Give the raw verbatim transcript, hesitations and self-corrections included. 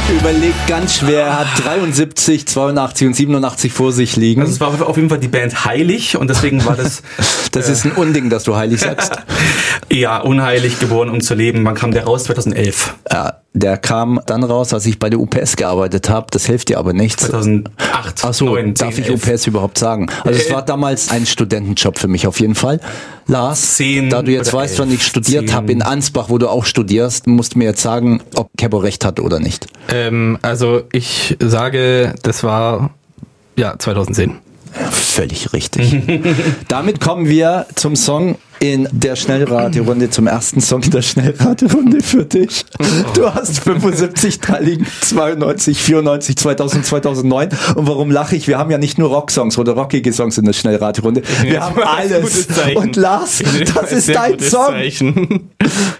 überlegt ganz schwer. Er hat dreiundsiebzig, zweiundachtzig und siebenundachtzig vor sich liegen. Also es war auf jeden Fall die Band Heilig und deswegen war das... das äh, ist ein Unding, dass du Heilig sagst. Ja, unheilig geboren, um zu leben. Wann kam der raus? zweitausendelf. Ja, der kam dann raus, als ich bei der U P S gearbeitet habe. Das hilft dir aber nichts. zweitausendacht. Ach so, neun, darf zehn, ich elf. U P S überhaupt sagen? Also es war damals ein Studentenjob für mich auf jeden Fall. Lars, zehn da du jetzt weißt, elf, wann ich studiert habe in Ansbach, wo du auch studierst, musst du mir jetzt sagen, ob Kebo recht hat oder nicht. Ähm, also ich sage, das war ja zweitausendzehn. Ja, völlig richtig. Damit kommen wir zum Song in der Schnellraterunde, zum ersten Song in der Schnellraterunde für dich. Du hast fünfundsiebzig da liegen, zweiundneunzig, vierundneunzig, zweitausend, zweitausendneun. Und warum lache ich? Wir haben ja nicht nur Rocksongs oder rockige Songs in der Schnellraterunde. Wir haben alles. Und Lars, das ist dein Song.